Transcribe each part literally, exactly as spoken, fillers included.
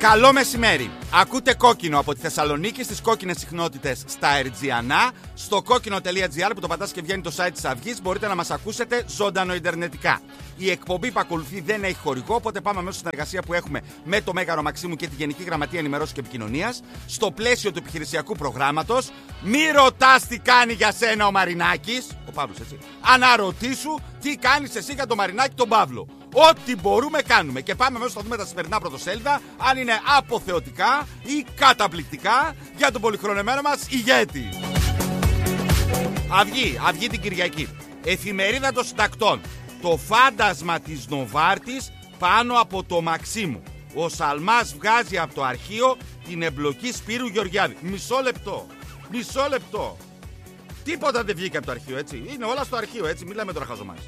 Καλό μεσημέρι. Ακούτε Κόκκινο από τη Θεσσαλονίκη στις κόκκινες συχνότητες στα Ερτζιανά. Στο κόκκινο τελεία τζι άρ που το πατάς και βγαίνει το site της Αυγής μπορείτε να μας ακούσετε ζωντανό ιντερνετικά. Η εκπομπή που ακολουθεί δεν έχει χορηγό, οπότε πάμε αμέσως στην εργασία που έχουμε με το Μέγαρο Μαξίμου και τη Γενική Γραμματεία Ενημερώσεως και Επικοινωνίας. Στο πλαίσιο του επιχειρησιακού προγράμματος, μη ρωτάς τι κάνει για σένα ο Μαρινάκης. Ο Παύλος, έτσι. Αναρωτήσου τι κάνεις εσύ για τον Μαρινάκη τον Παύλο. Ό,τι μπορούμε κάνουμε. Και πάμε μέσα να δούμε τα σημερινά πρωτοσέλιδα, αν είναι αποθεωτικά ή καταπληκτικά για τον πολυχρονεμένο μας ηγέτη. Αυγή, Αυγή την Κυριακή. Εφημερίδα των Συντακτών. Το φάντασμα της Νοβάρτης πάνω από το Μαξίμου. Ο Σαλμάς βγάζει από το αρχείο την εμπλοκή Σπύρου Γεωργιάδη. Μισό λεπτό. Μισό λεπτό. Τίποτα δεν βγήκε από το αρχείο, έτσι. Είναι όλα στο αρχείο, έτσι. Μιλάμε τώρα χαζομάρες.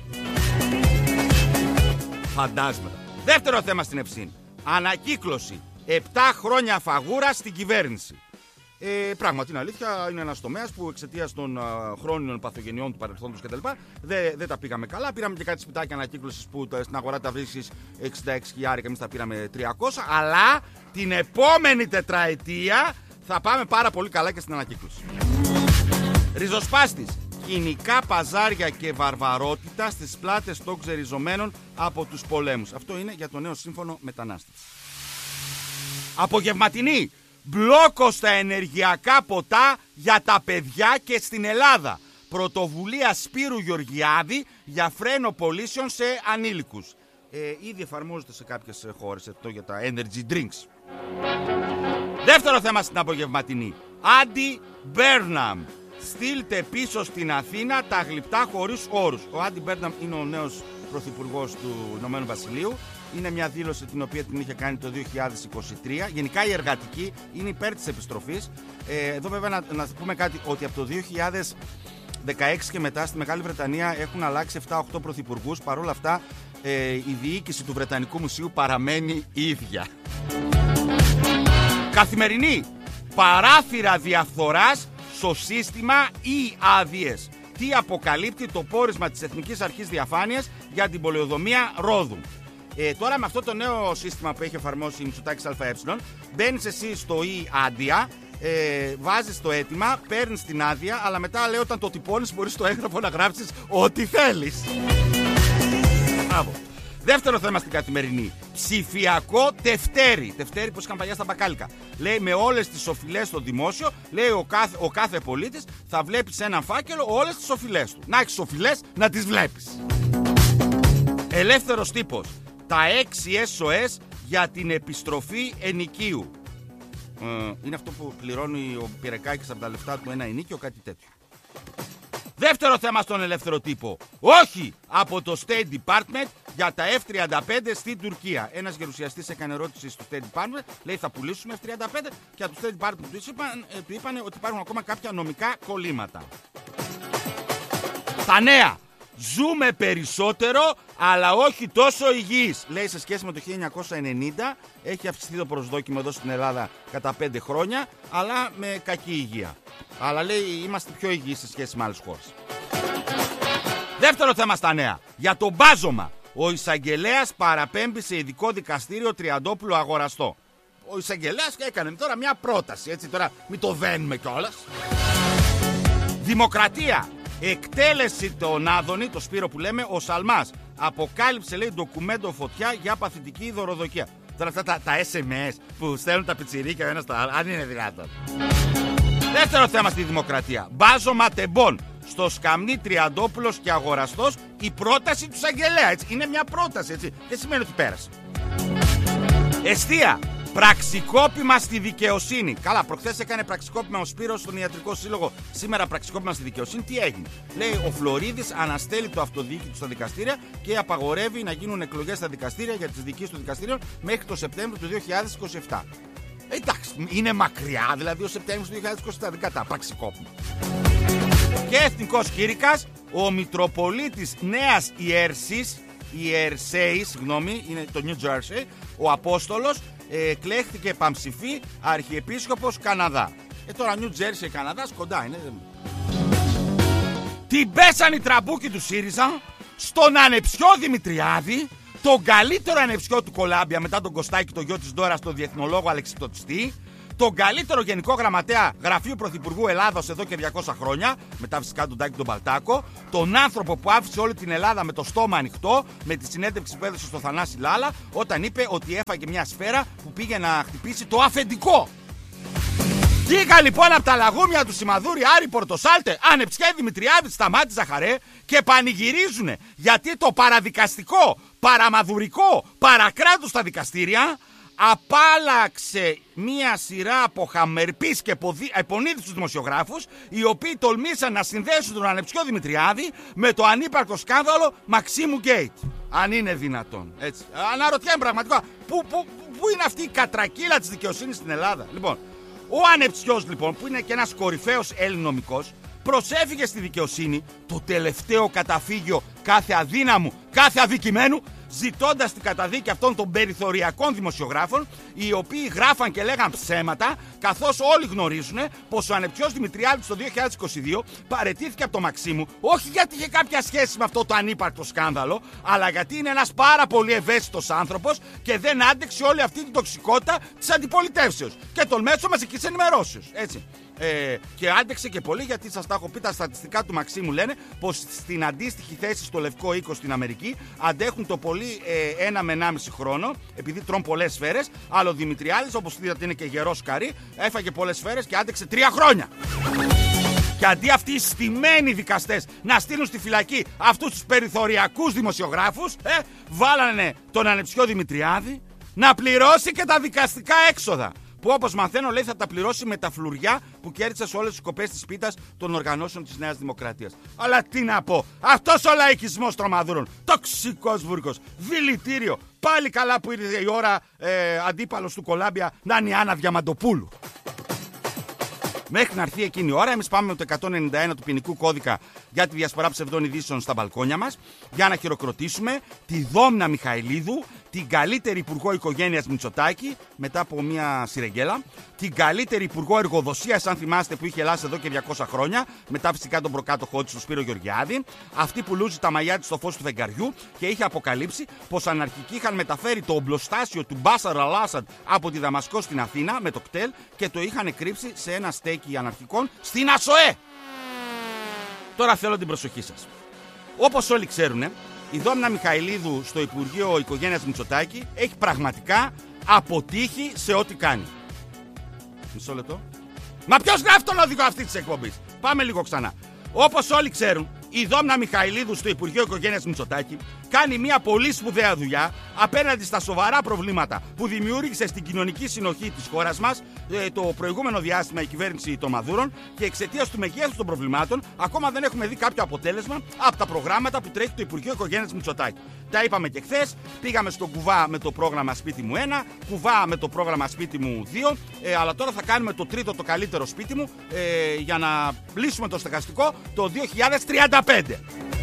Φαντάσματα. Δεύτερο θέμα στην Ευσύνη. Ανακύκλωση. Επτά χρόνια φαγούρα στην κυβέρνηση. Ε, πράγματι είναι αλήθεια, είναι ένας τομέας που εξαιτίας των α, χρόνιων παθογενειών του παρελθόντος κτλ. Δεν δε τα πήγαμε καλά. Πήραμε και κάτι σπιτάκια ανακύκλωσης που τα, στην αγορά τα βρίσκεις εξήντα έξι χιλιάδες, εμείς τα πήραμε τριακόσια. Αλλά την επόμενη τετραετία θα πάμε πάρα πολύ καλά και στην ανακύκλωση. Ριζοσπάστης. Κοινικά παζάρια και βαρβαρότητα στις πλάτες των ξεριζωμένων από τους πολέμους. Αυτό είναι για το νέο σύμφωνο μετανάστευση. Απογευματινή. Μπλόκο στα ενεργειακά ποτά για τα παιδιά και στην Ελλάδα. Πρωτοβουλία Σπύρου Γεωργιάδη για φρένο πωλήσεων σε ανήλικους. Ε, ήδη εφαρμόζεται σε κάποιες χώρες αυτό για τα energy drinks. Δεύτερο θέμα στην απογευματινή. Άντι Μπέρναμ. Στείλτε πίσω στην Αθήνα τα γλυπτά χωρίς όρους. Ο Άντι Μπέρναμ είναι ο νέος πρωθυπουργός του Ηνωμένου Βασιλείου. Είναι μια δήλωση την οποία την είχε κάνει το δύο χιλιάδες είκοσι τρία. Γενικά η εργατική είναι υπέρ της επιστροφής. Ε, εδώ βέβαια να, να πούμε κάτι, ότι από το δύο χιλιάδες δεκαέξι και μετά στη Μεγάλη Βρετανία έχουν αλλάξει επτά οκτώ πρωθυπουργούς. Παρ' όλα αυτά ε, η διοίκηση του Βρετανικού Μουσείου παραμένει ίδια. Καθημερινή. Παράθυρα διαφθοράς στο σύστημα ή άδειες. Τι αποκαλύπτει το πόρισμα της Εθνικής Αρχής Διαφάνειας για την πολεοδομία Ρόδου. Ε, τώρα με αυτό το νέο σύστημα που έχει εφαρμόσει η Μητσοτάκης ΑΕ, μπαίνεις εσύ στο ή άδεια, ε, βάζεις το αίτημα, παίρνεις την άδεια, αλλά μετά λέει όταν το τυπώνεις μπορείς στο έγγραφο να γράψεις ό,τι θέλεις. Μπράβο. Δεύτερο θέμα στην καθημερινή. Ψηφιακό τευτέρι. Τευτέρι που είχαν παλιά στα μπακάλικα. Λέει με όλες τις οφειλές στο δημόσιο, λέει ο κάθε, ο κάθε πολίτης θα βλέπει σε έναν φάκελο όλες τις οφειλές του. Να έχεις οφειλές να τις βλέπεις. Ελεύθερος τύπος. Τα έξι ες ο ες για την επιστροφή ενοικίου. Ε, είναι αυτό που πληρώνει ο Πυρεκάκης από τα λεφτά του ένα ενοίκιο, κάτι τέτοιο. Δεύτερο θέμα στον ελεύθερο τύπο. Όχι από το State Department για τα εφ τριάντα πέντε στην Τουρκία. Ένας γερουσιαστής έκανε ερώτηση στο State Department, λέει θα πουλήσουμε εφ τριάντα πέντε και από το State Department του είπαν, του είπαν ότι υπάρχουν ακόμα κάποια νομικά κολλήματα. Τα νέα. Ζούμε περισσότερο, αλλά όχι τόσο υγιείς. Λέει σε σχέση με το χίλια εννιακόσια ενενήντα, έχει αυξηθεί το προσδόκιμο εδώ στην Ελλάδα κατά πέντε χρόνια, αλλά με κακή υγεία. Αλλά λέει είμαστε πιο υγιείς σε σχέση με άλλες χώρες. Δεύτερο θέμα στα νέα. Για το μπάζωμα. Ο εισαγγελέας παραπέμπει σε ειδικό δικαστήριο Τριαντόπουλο αγοραστό. Ο εισαγγελέας έκανε τώρα μια πρόταση, έτσι τώρα μην το δένουμε κιόλας. Δημοκρατία. Εκτέλεση τον Άδωνη, το Σπύρο που λέμε, ο Σαλμάς. Αποκάλυψε, λέει, ντοκουμέντο φωτιά για παθητική δωροδοκία. Τώρα αυτά τα, τα ες εμ ες που στέλνουν τα πιτσιρίκια ένα στα άλλα, αν είναι δυνατόν. Δεύτερο θέμα στη Δημοκρατία. Μπάζωμα τεμπών. Στο Σκαμνί Τριαντόπουλος και αγοραστός η πρόταση του εισαγγελέα. Έτσι. Είναι μια πρόταση, έτσι. Δεν σημαίνει ότι πέρασε. Εστία. Πραξικόπημα στη δικαιοσύνη. Καλά, προχθές έκανε πραξικόπημα ο Σπύρος στον Ιατρικό Σύλλογο. Σήμερα πραξικόπημα στη δικαιοσύνη. Τι έγινε? Λέει ο Φλωρίδης αναστέλει το αυτοδιοίκητο στα δικαστήρια και απαγορεύει να γίνουν εκλογές στα δικαστήρια για τις διοικήσεις των δικαστήριων μέχρι το Σεπτέμβριο του δύο χιλιάδες είκοσι επτά. Εντάξει, είναι μακριά δηλαδή ο Σεπτέμβριος του δύο χιλιάδες είκοσι επτά. Δεν κατά πραξικόπημα. Και εθνικός κήρυκας, ο Μητροπολίτης Νέας Ιέρσης, Ιερσέη, συγγνώμη, είναι το New Jersey, ο Απόστολος, ε, εκλέχθηκε επαμψηφή Αρχιεπίσκοπος Καναδά. Ε, τώρα New Jersey, Καναδάς, κοντά είναι. Την πέσαν οι τραμπούκοι του ΣΥΡΙΖΑ στον ανεψιό Δημητριάδη, τον καλύτερο ανεψιό του Κολάμπια μετά τον Κωστάκη, το γιο της Ντόρας, τον διεθνολόγο αλεξιπτωτιστή, τον καλύτερο γενικό γραμματέα γραφείου Πρωθυπουργού Ελλάδος εδώ και διακόσια χρόνια, μετά φυσικά τον Τάκη τον Παλτάκο, τον άνθρωπο που άφησε όλη την Ελλάδα με το στόμα ανοιχτό, με τη συνέντευξη που έδωσε στο Θανάση Λάλα, όταν είπε ότι έφαγε μια σφαίρα που πήγε να χτυπήσει το αφεντικό. Βγήκα λοιπόν από τα λαγούμια του Σιμαδούρη, Άρη Πορτοσάλτε, Ανεψιέ Δημητριάδη, Σταμάτη Ζαχαρέ και πανηγυρίζουνε γιατί το παραδικαστικό, παραμαδουρικό, παρακράτους στα δικαστήρια απάλαξε μία σειρά από χαμερπείς και επονίδιστους δημοσιογράφους, οι οποίοι τολμήσαν να συνδέσουν τον Ανεψιό Δημητριάδη με το ανύπαρκτο σκάνδαλο Μαξίμου Γκέιτ. Αν είναι δυνατόν. Έτσι. Αναρωτιέμαι πραγματικά, πού, πού, πού είναι αυτή η κατρακύλα της δικαιοσύνης στην Ελλάδα. Λοιπόν, ο Ανεψιός λοιπόν, που είναι και ένας κορυφαίος ελληνομικός, προσέφυγε στη δικαιοσύνη, το τελευταίο καταφύγιο κάθε αδύναμου, κάθε αδικημένου, ζητώντας την καταδίκη αυτών των περιθωριακών δημοσιογράφων, οι οποίοι γράφαν και λέγαν ψέματα, καθώς όλοι γνωρίζουν πως ο Ανεψιός Δημητριάδης το δύο χιλιάδες είκοσι δύο παραιτήθηκε από το Μαξίμου, όχι γιατί είχε κάποια σχέση με αυτό το ανύπαρκτο σκάνδαλο, αλλά γιατί είναι ένας πάρα πολύ ευαίσθητος άνθρωπος και δεν άντεξε όλη αυτή την τοξικότητα της αντιπολιτεύσεως και των μέσων μαζικής ενημερώσεως. Έτσι. Ε, και άντεξε και πολύ, γιατί σας τα έχω πει, τα στατιστικά του Μαξίμου λένε πως στην αντίστοιχη θέση στο Λευκό Οίκο στην Αμερική αντέχουν το πολύ ε, ένα με ενάμιση χρόνο, επειδή τρώνε πολλές σφαίρες. Αλλά ο Δημητριάδης, όπως είδατε, είναι και γερός καρύ, έφαγε πολλές σφαίρες και άντεξε τρία χρόνια. Και αντί αυτοί οι στημένοι δικαστές να στείλουν στη φυλακή αυτούς τους περιθωριακούς δημοσιογράφους, ε, βάλανε τον Ανεψιό Δημητριάδη να πληρώσει και τα δικαστικά έξοδα. Που όπως μαθαίνω λέει θα τα πληρώσει με τα φλουριά που κέρδισε σε όλες τις κοπές της πίτας των οργανώσεων της Νέας Δημοκρατίας. Αλλά τι να πω, αυτός ο λαϊκισμός τρομαδούρων, τοξικός βούρκος, δηλητήριο. Πάλι καλά που ήρθε η ώρα ε, αντίπαλος του Κολάμπια να είναι η Άννα Διαμαντοπούλου. Μέχρι να έρθει εκείνη η ώρα, εμείς πάμε με το εκατόν ενενήντα ένα του ποινικού κώδικα για τη διασπορά ψευδών ειδήσεων στα μπαλκόνια μας, για να χειροκροτήσουμε τη Δόμνα Μιχαηλίδου, την καλύτερη υπουργό οικογένειας Μητσοτάκη, μετά από μια σιρεγγέλα, την καλύτερη υπουργό εργοδοσίας, αν θυμάστε, που είχε Ελλάς εδώ και διακόσια χρόνια, μετά φυσικά τον προκάτοχό της, τον Σπύρο Γεωργιάδη, αυτή που λούζει τα μαλλιά της στο φως του φεγγαριού και είχε αποκαλύψει πως αναρχικοί είχαν μεταφέρει το ομπλοστάσιο του Μπάσαρ Αλ-Άσαντ από τη Δαμασκό στην Αθήνα με το κτέλ και το είχαν κρύψει σε ένα στέκι αναρχικών στην ΑΣΟΕ. Τώρα θέλω την προσοχή σας. Όπως όλοι ξέρουν, η Δόμνα Μιχαηλίδου στο Υπουργείο Οικογένειας Μητσοτάκη έχει πραγματικά αποτύχει σε ό,τι κάνει. Μισό λεπτό. Μα ποιος γράφει τον οδηγό αυτή της εκπομπής? Πάμε λίγο ξανά. Όπως όλοι ξέρουν, η Δόμνα Μιχαηλίδου στο Υπουργείο Οικογένειας Μητσοτάκη κάνει μια πολύ σπουδαία δουλειά απέναντι στα σοβαρά προβλήματα που δημιούργησε στην κοινωνική συνοχή της χώρας μας ε, το προηγούμενο διάστημα η κυβέρνηση των Μαδούρων, και εξαιτίας του μεγέθους των προβλημάτων ακόμα δεν έχουμε δει κάποιο αποτέλεσμα από τα προγράμματα που τρέχει το Υπουργείο Οικογένειας Μητσοτάκη. Τα είπαμε και χθες, πήγαμε στον Κουβά με το πρόγραμμα Σπίτι μου ένα, Κουβά με το πρόγραμμα Σπίτι μου δύο, ε, αλλά τώρα θα κάνουμε το τρίτο, το καλύτερο σπίτι μου, ε, για να λύσουμε το στεγαστικό το δύο χιλιάδες τριάντα πέντε.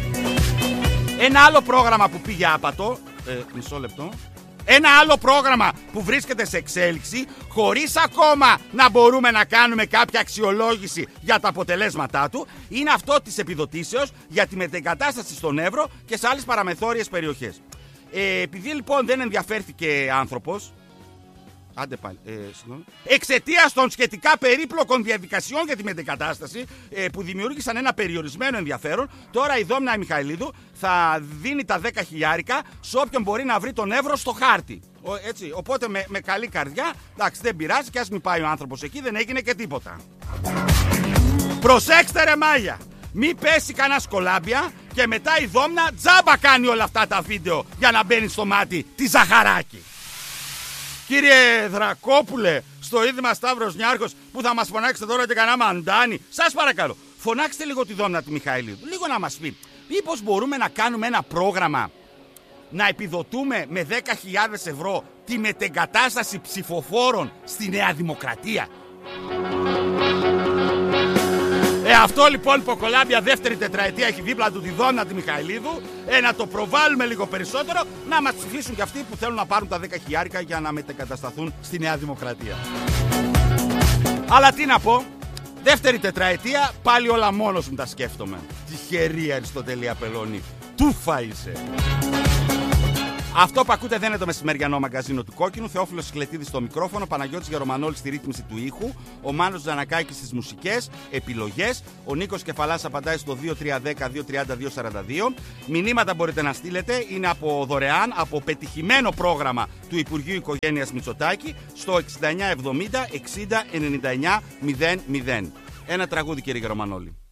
Ένα άλλο πρόγραμμα που πήγε άπατο, ε, μισό λεπτό, ένα άλλο πρόγραμμα που βρίσκεται σε εξέλιξη, χωρίς ακόμα να μπορούμε να κάνουμε κάποια αξιολόγηση για τα αποτελέσματά του, είναι αυτό της επιδοτήσεως για τη μετεγκατάσταση στον Εύρο και σε άλλες παραμεθόριες περιοχές. Ε, επειδή λοιπόν δεν ενδιαφέρθηκε άνθρωπος, άντε πάλι, ε, εξαιτίας των σχετικά περίπλοκων διαδικασιών για τη μετεγκατάσταση ε, που δημιούργησαν ένα περιορισμένο ενδιαφέρον, τώρα η Δόμνα Μιχαηλίδου θα δίνει τα δέκα χιλιάρικα σε όποιον μπορεί να βρει τον Εύρο στο χάρτη. Ο, έτσι, οπότε με, με καλή καρδιά, εντάξει, δεν πειράζει, και ας μην πάει ο άνθρωπος εκεί, δεν έγινε και τίποτα. Προσέξτε ρε μάγια, μη πέσει κανένα Κολάμπια και μετά η Δόμνα τζάμπα κάνει όλα αυτά τα βίντεο για να μπαίνει στο μάτι τη Ζαχαράκη. Κύριε Δρακόπουλε, στο Ίδρυμα Σταύρος Νιάρχος που θα μας φωνάξετε τώρα και κανένα μαντάνι, σας παρακαλώ, φωνάξτε λίγο τη Δόμνα τη Μιχαηλίδου, λίγο να μας πει μήπως μπορούμε να κάνουμε ένα πρόγραμμα να επιδοτούμε με δέκα χιλιάδες ευρώ τη μετεγκατάσταση ψηφοφόρων στη Νέα Δημοκρατία. Ε, αυτό λοιπόν που ο Κολάμπια δεύτερη τετραετία έχει δίπλα του τη Δόμνα τη Μιχαηλίδου, ε, να το προβάλλουμε λίγο περισσότερο, να μας ψηφίσουν και αυτοί που θέλουν να πάρουν τα δέκα χιλιάρικα για να μετεγκατασταθούν στη Νέα Δημοκρατία. Αλλά τι να πω, δεύτερη τετραετία πάλι όλα μόνος μου τα σκέφτομαι. Τυχερή Αριστοτέλη Απελώνη, τούφα είσαι. Αυτό που ακούτε δεν είναι το μεσημεριανό μαγκαζίνο του Κόκκινου. Θεόφιλος Σκλετίδης στο μικρόφωνο, Παναγιώτης Γερομανόλης στη ρύθμιση του ήχου, ο Μάνος Τζανακάκης στις μουσικές επιλογές, ο Νίκος Κεφαλάς απαντάει στο δύο τρία ένα μηδέν δύο τριάντα δύο σαράντα δύο. Μηνύματα μπορείτε να στείλετε, είναι από δωρεάν, από πετυχημένο πρόγραμμα του Υπουργείου Οικογένειας Μητσοτάκη στο εξήντα εννιά εβδομήντα εξήντα ενενήντα εννιά μηδέν μηδέν. Ένα τραγούδι, κύριε Γερομανόλη.